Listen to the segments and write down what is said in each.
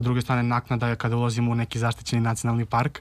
S druge strane, naknada je kada ulazimo u neki zaštićeni nacionalni park,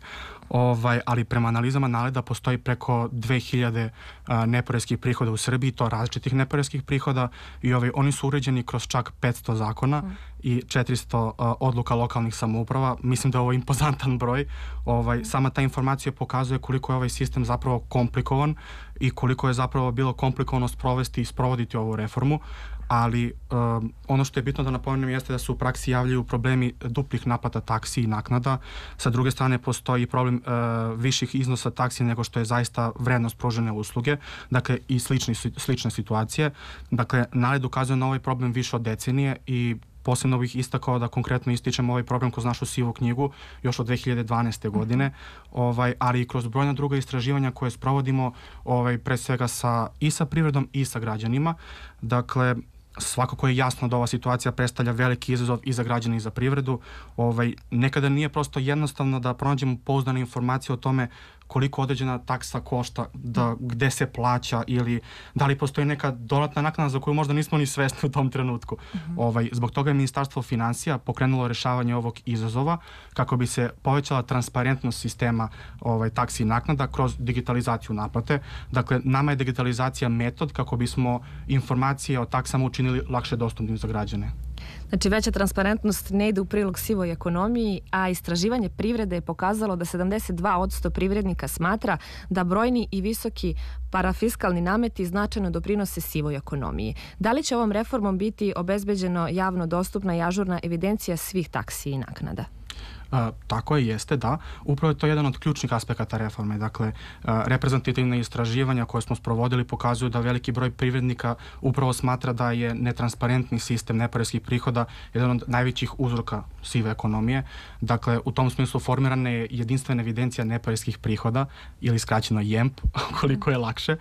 ali prema analizama NALED-a postoji preko 2000 neporeskih prihoda u Srbiji, to različitih neporeskih prihoda, i oni su uređeni kroz čak 500 zakona i 400 odluka lokalnih samouprava. Mislim da je ovo impozantan broj. Sama ta informacija pokazuje koliko je ovaj sistem zapravo komplikovan i koliko je zapravo bilo komplikovano sprovesti i sprovoditi ovu reformu, ali ono što je bitno da napomenem jeste da se u praksi javljaju problemi duplih naplata taksi i naknada. Sa druge strane, postoji problem viših iznosa taksi nego što je zaista vrednost pružene usluge, dakle i slične situacije. Dakle, NALED ukazuje na ovaj problem više od decenije i posebno bih istakao da konkretno ističemo ovaj problem kroz našu sivu knjigu još od 2012. godine, ali i kroz brojna druga istraživanja koje sprovodimo pre svega i sa privredom i sa građanima. Dakle, svakako je jasno da ova situacija predstavlja veliki izazov i za građane i za privredu. Nekada nije prosto jednostavno da pronađemo pouzdane informacije o tome koliko određena taksa košta, gde se plaća ili da li postoji neka dodatna naknada za koju možda nismo ni svesni u tom trenutku. Zbog toga je Ministarstvo finansija pokrenulo rešavanje ovog izazova kako bi se povećala transparentnost sistema taksi i naknada kroz digitalizaciju naplate. Dakle, nama je digitalizacija metod kako bismo informacije o taksama učinili lakše dostupnim za građane. Znači, veća transparentnost ne ide u prilog sivoj ekonomiji, a istraživanje privrede je pokazalo da 72% privrednika smatra da brojni i visoki parafiskalni nameti značajno doprinose sivoj ekonomiji. Da li će ovom reformom biti obezbeđeno javno dostupna i ažurna evidencija svih taksi i naknada? Tako je, jeste, da. Upravo je to jedan od ključnih aspekata reforme. Dakle, reprezentativne istraživanja koje smo sprovodili pokazuju da veliki broj privrednika upravo smatra da je netransparentni sistem neporeskih prihoda jedan od najvećih uzroka sive ekonomije. Dakle, u tom smislu formirana je jedinstvena evidencija neporeskih prihoda ili skraćeno JEMP, koliko je lakše,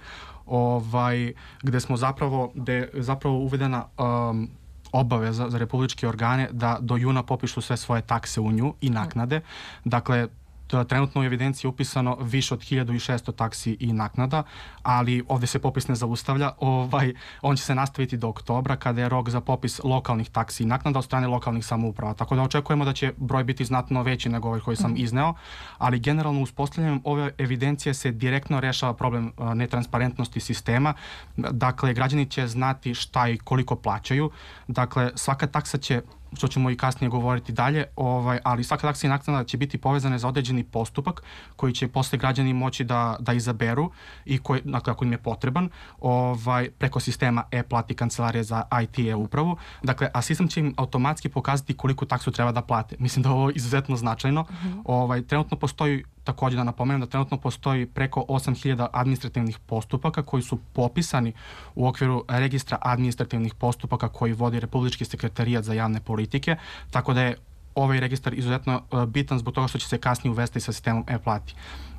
gde je zapravo uvedena obaveza za republičke organe da do juna popišu sve svoje takse u nju i naknade. Dakle, trenutno u evidenciji je upisano više od 1600 taksi i naknada, ali ovde se popis ne zaustavlja. On će se nastaviti do oktobra, kada je rok za popis lokalnih taksi i naknada od strane lokalnih samouprava. Tako da očekujemo da će broj biti znatno veći nego ovaj koji sam izneo, ali generalno uspostavljanjem ove evidencije se direktno rešava problem netransparentnosti sistema. Dakle, građani će znati šta i koliko plaćaju. Dakle, svaka taksa će, što ćemo i kasnije govoriti dalje, ali svaka taksa i naknada će biti povezane za određeni postupak koji će posle građani moći da izaberu i koji, dakle, ako im je potreban, preko sistema e-plati Kancelarije za IT i e-upravu. Dakle, a sistem će im automatski pokazati koliko taksu treba da plate. Mislim da je ovo izuzetno značajno. Trenutno postoji, takođe da napomenem da trenutno postoji preko 8000 administrativnih postupaka koji su popisani u okviru registra administrativnih postupaka koji vodi Republički sekretarijat za javne politike, tako da je ovaj registar izuzetno bitan zbog toga što će se kasnije uvesti sa sistemom e-plati.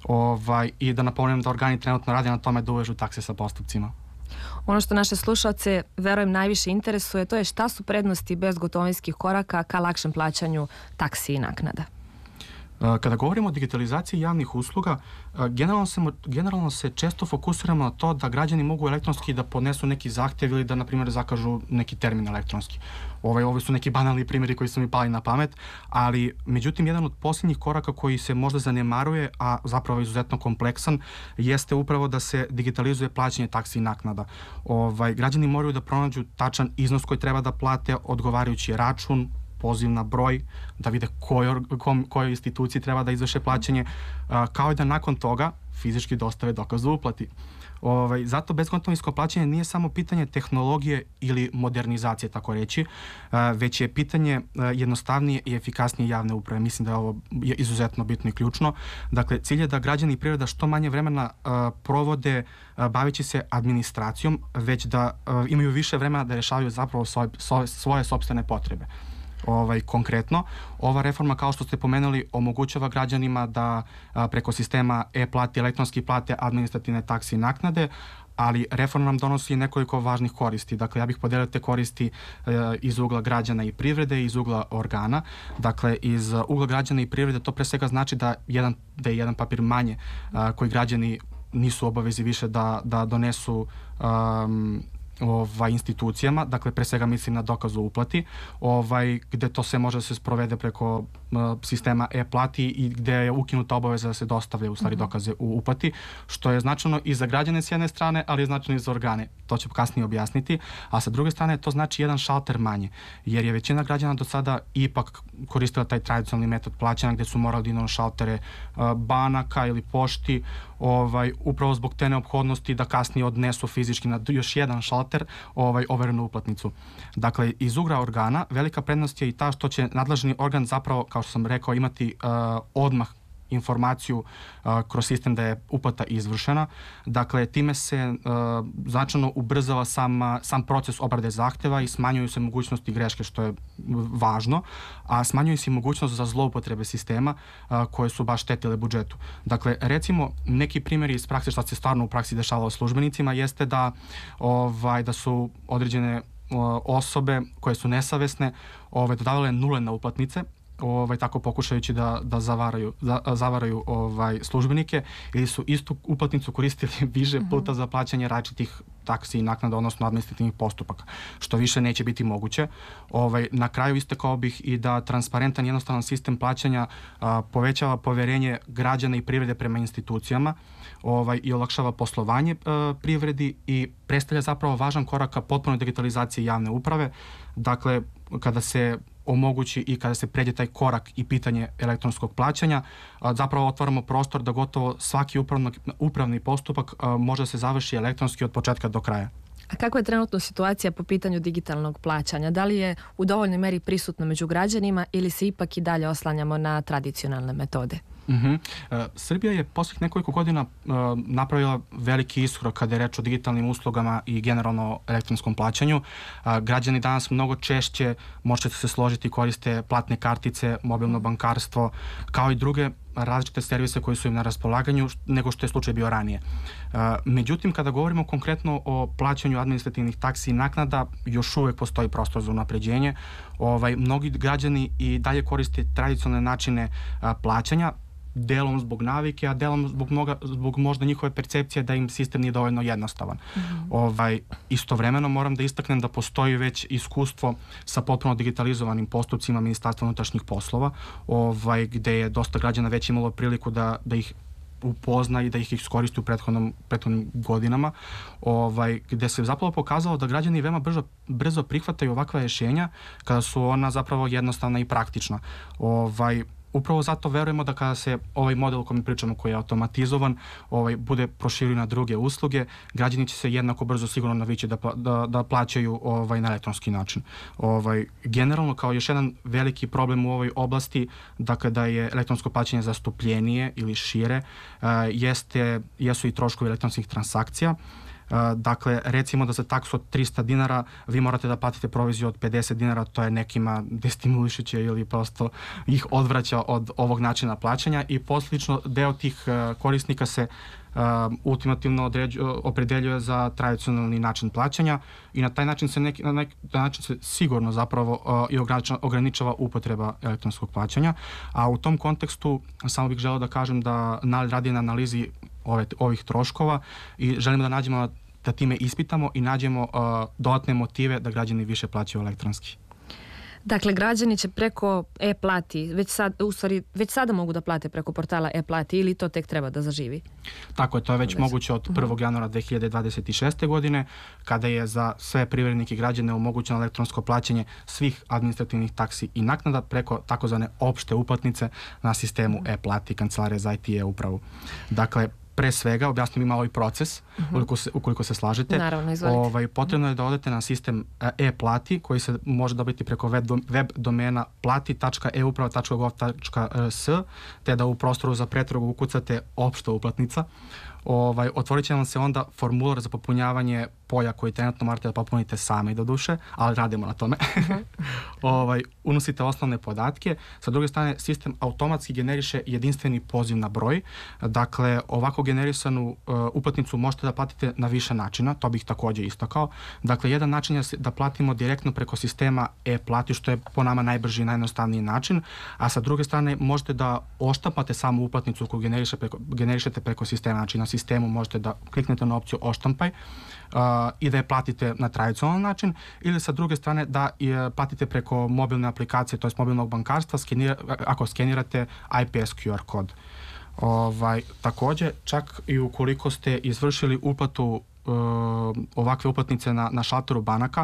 I da napomenem da organi trenutno rade na tome da uvežu takse sa postupcima. Ono što naše slušalce, verujem, najviše interesuje, to je šta su prednosti bezgotovinskih koraka ka lakšem plaćanju taksi i naknada. Kada govorimo o digitalizaciji javnih usluga, generalno se često fokusiramo na to da građani mogu elektronski da podnesu neki zahtev ili da, na primjer, zakažu neki termin elektronski. Ovi su neki banalni primjeri koji su mi pali na pamet, ali međutim, jedan od posljednjih koraka koji se možda zanemaruje, a zapravo je izuzetno kompleksan, jeste upravo da se digitalizuje plaćanje taksi i naknada. Građani moraju da pronađu tačan iznos koji treba da plate, odgovarajući račun, poziv na broj, da vide kojoj instituciji treba da izvrše plaćanje, kao i da nakon toga fizički dostave dokaz o uplati. Zato bezgotovinsko plaćanje nije samo pitanje tehnologije ili modernizacije, tako reći, već je pitanje jednostavnije i efikasnije javne uprave. Mislim da je ovo izuzetno bitno i ključno. Dakle, cilj je da građani i privreda što manje vremena provode baveći se administracijom, već da imaju više vremena da rešavaju zapravo svoje sopstvene potrebe. Konkretno, ova reforma, kao što ste pomenuli, omogućava građanima da preko sistema e-plati elektronski plate administrativne takse i naknade, ali reforma nam donosi nekoliko važnih koristi. Dakle, ja bih podelio te koristi iz ugla građana i privrede i iz ugla organa. Dakle, iz ugla građana i privrede to pre svega znači da je jedan papir manje koji građani nisu obavezi više da donesu institucijama, dakle pre svega mislim na dokaz o uplati, gde to sve može da se sprovede preko sistema e-plati i gde je ukinuta obaveza da se dostavlja u stvari dokaze u uplati, što je značajno i za građane s jedne strane, ali je značajno i za organe. To ću kasnije objasniti. A sa druge strane to znači jedan šalter manje, jer je većina građana do sada ipak koristila taj tradicionalni metod plaćanja gde su morali da idu na šaltere banaka ili pošti, upravo zbog te neophodnosti da kasnije odnesu fizički na još jedan šalter overenu uplatnicu. Dakle, iz ugla organa velika prednost je i ta što će nadležni organ zapravo, kao što sam rekao, imati odmah informaciju kroz sistem da je uplata izvršena. Dakle, time se značajno ubrzava sam proces obrade zahteva i smanjuju se mogućnosti greške, što je važno, a smanjuju se i mogućnost za zloupotrebe sistema koje su baš štetile budžetu. Dakle, recimo, neki primjeri iz prakse što se stvarno u praksi dešavalo službenicima jeste da su određene osobe koje su nesavesne dodavale nule na uplatnice, tako pokušajući da zavaraju službenike, ili su istu uplatnicu koristili više puta za plaćanje različitih taksi i naknada, odnosno administrativnih postupaka, što više neće biti moguće. Na kraju istakao bih i da transparentan jednostavan sistem plaćanja povećava poverenje građana i privrede prema institucijama i olakšava poslovanje privredi i predstavlja zapravo važan korak ka potpunoj digitalizaciji javne uprave. Dakle, kada se omogući i kada se pređe taj korak i pitanje elektronskog plaćanja, zapravo otvaramo prostor da gotovo svaki upravni postupak može da se završi elektronski od početka do kraja. A kako je trenutno situacija po pitanju digitalnog plaćanja? Da li je u dovoljnoj meri prisutno među građanima ili se ipak i dalje oslanjamo na tradicionalne metode? Srbija je posljednjih nekoliko godina napravila veliki iskorak kada je reč o digitalnim uslugama i generalno elektronskom plaćanju. Građani danas mnogo češće, možete se složiti, koriste platne kartice, mobilno bankarstvo, kao i druge različite servise koji su im na raspolaganju nego što je slučaj bio ranije. Međutim, kada govorimo konkretno o plaćanju administrativnih taksi i naknada, još uvek postoji prostor za unapređenje. Mnogi građani i dalje koriste tradicionalne načine plaćanja, delom zbog navike, a delom zbog možda njihove percepcije da im sistem nije dovoljno jednostavan. Istovremeno moram da istaknem da postoji već iskustvo sa potpuno digitalizovanim postupcima Ministarstva unutrašnjih poslova, gde je dosta građana već imalo priliku da ih upozna i da ih iskoristi u prethodnim godinama, gde se zapravo pokazalo da građani veoma brzo prihvataju ovakva rješenja kada su ona zapravo jednostavna i praktična. Upravo zato verujemo da kada se ovaj model o kojem pričamo, koji je automatizovan, bude proširio na druge usluge, građani će se jednako brzo sigurno navići da plaćaju na elektronski način. Generalno, kao još jedan veliki problem u ovoj oblasti, dakle da je elektronsko plaćanje zastupljenije ili šire, jesu i troškovi elektronskih transakcija. Dakle, recimo da za taksu od 300 dinara vi morate da platite proviziju od 50 dinara, to je nekima destimulišuće ili prosto ih odvraća od ovog načina plaćanja i posljedično deo tih korisnika se ultimativno opredeljuje za tradicionalni način plaćanja i na taj način se sigurno zapravo i ograničava upotreba elektronskog plaćanja. A u tom kontekstu samo bih želeo da kažem da radi na analizi ovih troškova i želimo da nađemo, da time ispitamo i nađemo dodatne motive da građani više plaćaju elektronski. Dakle, građani će preko e-plati, već sada mogu da plate preko portala e-plati ili to tek treba da zaživi? Tako je, to je već moguće od 1. januara 2026. godine, kada je za sve privrednike i građane omogućeno elektronsko plaćanje svih administrativnih taksi i naknada preko takozvane opšte uplatnice na sistemu e-plati Kancelarije za IT i e-upravu. Dakle, pre svega, objasnim ima ovaj proces, ukoliko se slažete. Naravno, izvolite. Potrebno je da odete na sistem e-plati, koji se može dobiti preko web domena plati.euprava.gov.rs, te da u prostoru za pretragu ukucate opšta uplatnica. Otvorit će vam se onda formular za popunjavanje polja koji trenutno morate da popunite sami do duše, ali radimo na tome. Unosite osnovne podatke. Sa druge strane, sistem automatski generiše jedinstveni poziv na broj. Dakle, ovako generisanu uplatnicu možete da platite na više načina, to bih također istakao. Dakle, jedan način je da platimo direktno preko sistema e-plati, što je po nama najbrži i najjednostavniji način, a sa druge strane možete da oštampate samu uplatnicu koju generišete preko sistema, znači na sistemu možete da kliknete na opciju oštampaj i da je platite na tradicionalan način, ili sa druge strane da je platite preko mobilne aplikacije, to je mobilnog bankarstva, ako skenirate IPS QR kod. Takođe, čak i ukoliko ste izvršili uplatu ovakve uplatnice na šalteru banaka,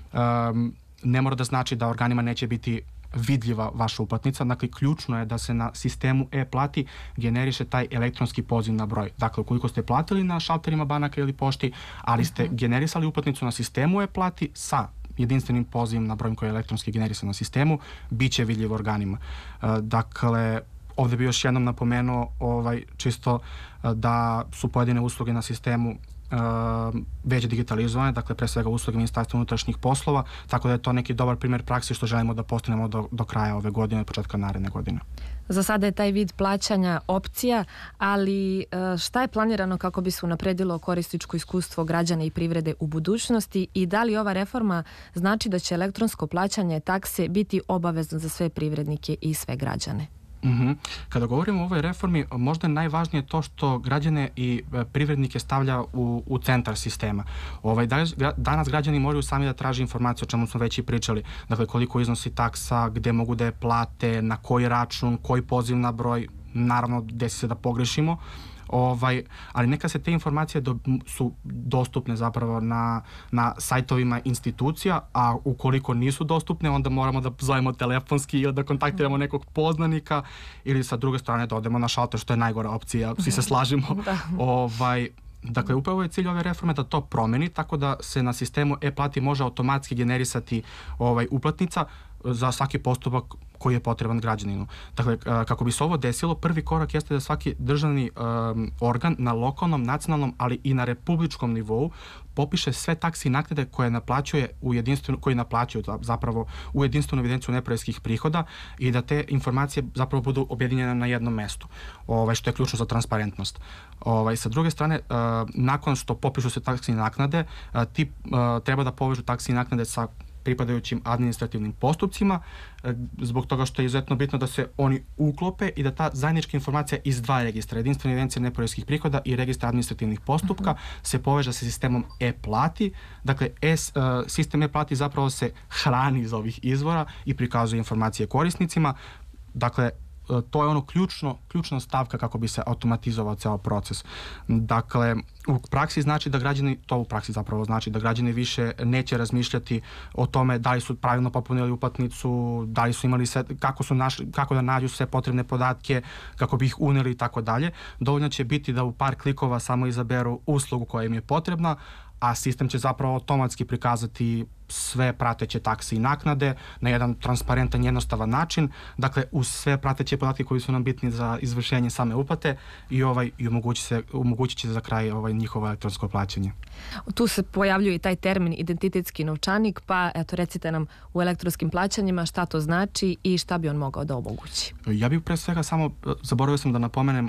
ne mora da znači da organima neće biti vidljiva vaša uplatnica. Dakle, ključno je da se na sistemu e-plati generiše taj elektronski poziv na broj. Dakle, ukoliko ste platili na šalterima banaka ili pošti, ali ste generisali uplatnicu na sistemu e-plati sa jedinstvenim pozivom na broj koji je elektronski generisan na sistemu, bit će vidljiv organima. Dakle, ovde bi još jednom napomenuo čisto da su pojedine usluge na sistemu već digitalizovane, dakle pre svega usluge Ministarstva unutrašnjih poslova, tako da je to neki dobar primjer praksi što želimo da postignemo do kraja ove godine, početka naredne godine. Za sada je taj vid plaćanja opcija, ali šta je planirano kako bi se unapredilo korisničko iskustvo građana i privrede u budućnosti i da li ova reforma znači da će elektronsko plaćanje takse biti obavezno za sve privrednike i sve građane? Kada govorimo o ovoj reformi, možda je najvažnije to što građane i privrednike stavlja u centar sistema. Danas građani moraju sami da traže informacije, o čemu smo već i pričali. Dakle, koliko iznosi taksa, gde mogu da je plate, na koji račun, koji poziv na broj, naravno desi se da pogrešimo. Ali neka se te informacije su dostupne zapravo na sajtovima institucija, a ukoliko nisu dostupne, onda moramo da zovemo telefonski ili da kontaktiramo nekog poznanika ili sa druge strane da odemo na šalter, što je najgora opcija, svi se slažemo. Dakle, upravo je cilj ove reforme da to promeni, tako da se na sistemu e-plati može automatski generisati uplatnica za svaki postupak koji je potreban građaninu. Dakle, kako bi se ovo desilo, prvi korak jeste da svaki državni organ na lokalnom, nacionalnom, ali i na republičkom nivou popiše sve takse i naknade koje naplaćuje u jedinstvenu evidenciju neporeskih prihoda i da te informacije zapravo budu objedinjene na jednom mestu, što je ključno za transparentnost. Sa druge strane, nakon što popišu se takse i naknade, ti treba da povežu takse i naknade sa pripadajućim administrativnim postupcima, zbog toga što je izuzetno bitno da se oni uklope i da ta zajednička informacija iz dva registra, jedinstvena evidencija neporeskih prihoda i registra administrativnih postupka, se poveže sa sistemom e-plati. Dakle, sistem e-plati zapravo se hrani iz ovih izvora i prikazuje informacije korisnicima. Dakle, to je ono ključna stavka kako bi se automatizovao ceo proces. Dakle, u praksi znači da građani više neće razmišljati o tome da li su pravilno popunili uplatnicu, da li su imali kako da nađu sve potrebne podatke, kako bi ih uneli i tako dalje. Dovoljno će biti da u par klikova samo izaberu uslugu koja im je potrebna, a sistem će zapravo automatski prikazati sve prateće takse i naknade na jedan transparentan, jednostavan način. Dakle, uz sve prateće podatke koji su nam bitni za izvršenje same uplate i omogućit će za kraj njihovo elektronsko plaćanje. Tu se pojavljuje i taj termin identitetski novčanik, pa eto recite nam u elektronskim plaćanjima šta to znači i šta bi on mogao da omogući. Ja bih pre svega samo, zaboravio sam da napomenem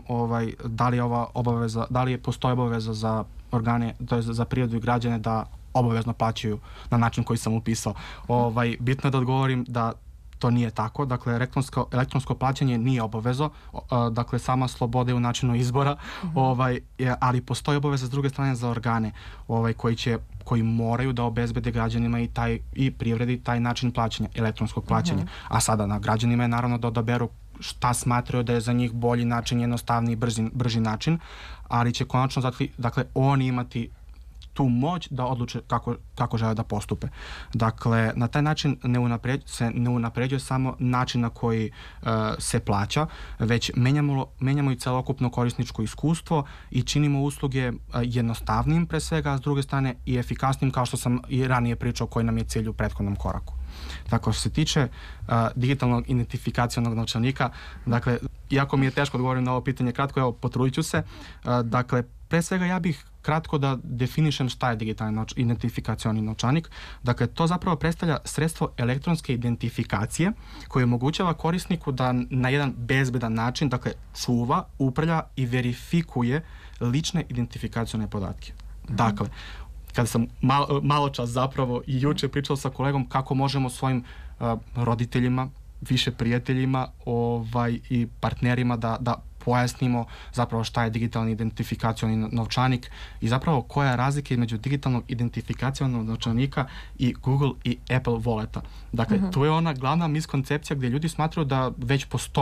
da li postoji obaveza za organe, to je za privredu i građane da obavezno plaćaju na način koji sam upisao. Bitno je da odgovorim da to nije tako. Dakle, elektronsko plaćanje nije obavezo. Dakle, sama sloboda je u načinu izbora, ali postoji obaveza s druge strane za organe koji moraju da obezbede građanima i privredi taj način plaćanja, elektronskog plaćanja. A sada na građanima je naravno da odaberu šta smatraju da je za njih bolji način, jednostavniji, brži način, ali će konačno oni imati tu moć da odluče kako žele da postupe. Dakle, na taj način ne unapređuje samo način na koji se plaća, već menjamo i celokupno korisničko iskustvo i činimo usluge jednostavnijim pre svega, a s druge strane i efikasnijim, kao što sam i ranije pričao koji nam je cilj u prethodnom koraku. Tako što se tiče digitalnog identifikacionog novčanika, dakle, iako mi je teško odgovorim na ovo pitanje kratko, evo, potrudit ću se. Dakle, pre svega ja bih kratko da definišem šta je digitalni identifikacioni novčanik. Dakle, to zapravo predstavlja sredstvo elektronske identifikacije koje omogućava korisniku da na jedan bezbedan način, dakle, čuva, upravlja i verifikuje lične identifikacione podatke. Dakle, kada sam malo čas zapravo i juče pričao sa kolegom kako možemo svojim roditeljima, više prijateljima i partnerima da pojasnimo zapravo šta je digitalni identifikacioni novčanik i zapravo koja je razlika između digitalnog identifikacionog novčanika i Google i Apple Walleta. Dakle, tu je ona glavna miskoncepcija gdje ljudi smatraju da već postoji